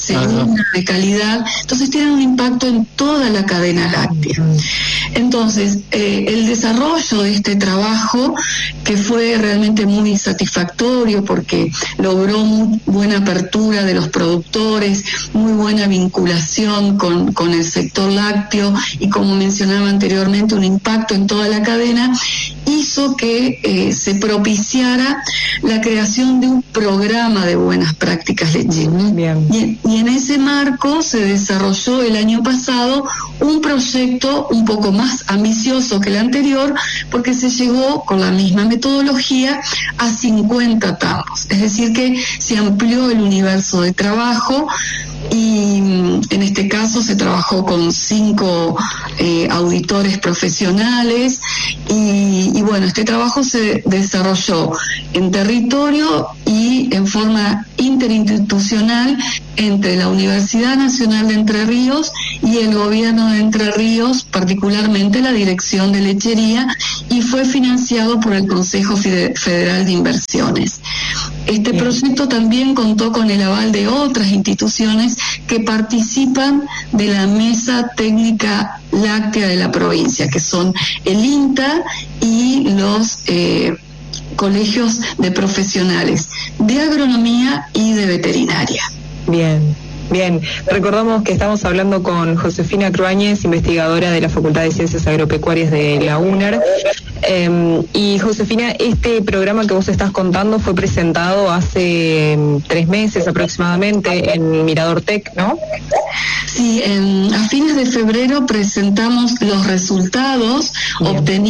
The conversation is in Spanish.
segura, de calidad, entonces tienen un impacto en toda la cadena láctea. Entonces, el desarrollo de este trabajo, que fue realmente muy satisfactorio porque logró muy buena apertura de los productores, muy buena vinculación con el sector lácteo y, como mencionaba anteriormente, un impacto en toda la cadena, hizo que se propiciara la creación de un programa de buenas prácticas lecheras. Y en ese marco se desarrolló el año pasado un proyecto un poco más ambicioso que el anterior, porque se llegó con la misma metodología a 50 tambos, es decir que se amplió el universo de trabajo y en este caso se trabajó con 5 auditores profesionales y bueno, este trabajo se desarrolló en territorio y en forma interinstitucional entre la Universidad Nacional de Entre Ríos y el Gobierno de Entre Ríos, particularmente la Dirección de Lechería, y fue financiado por el Consejo Federal de Inversiones. Este proyecto también contó con el aval de otras instituciones que participan de la Mesa Técnica Láctea de la provincia, que son el INTA y los colegios de profesionales de agronomía y de veterinaria. Bien, recordamos que estamos hablando con Josefina Cruáñez, investigadora de la Facultad de Ciencias Agropecuarias de la UNER. Y Josefina, este programa que vos estás contando fue presentado hace 3 meses aproximadamente en Mirador Tec, ¿no? Sí, a fines de febrero presentamos los resultados obtenidos